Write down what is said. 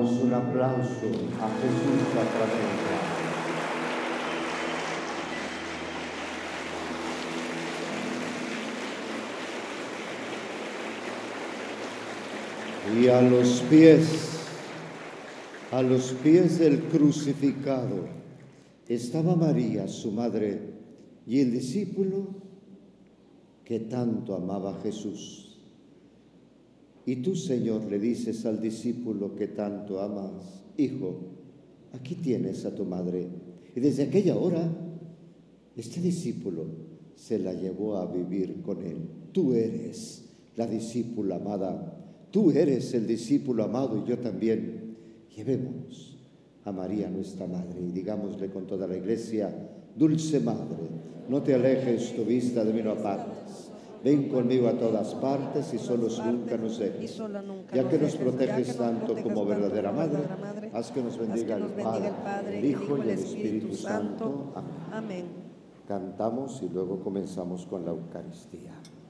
Damos un aplauso a Jesús sacramentado. Y a los pies del crucificado, estaba María, su madre, y el discípulo que tanto amaba a Jesús. Y tú, Señor, le dices al discípulo que tanto amas: hijo, aquí tienes a tu madre. Y desde aquella hora, este discípulo se la llevó a vivir con él. Tú eres la discípula amada. Tú eres el discípulo amado y yo también. Llevémonos a María, nuestra madre, y digámosle con toda la iglesia: dulce madre, no te alejes tu vista de mí, no apartes. Ven conmigo a todas partes y solos nunca nos dejes. Ya que nos proteges tanto como verdadera madre, haz que nos bendiga el Padre, el Hijo y el Espíritu Santo. Amén. Cantamos y luego comenzamos con la Eucaristía.